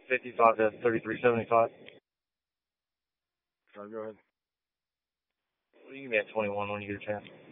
55 to 3375. Go ahead. You can give me at 21 when you get a chance.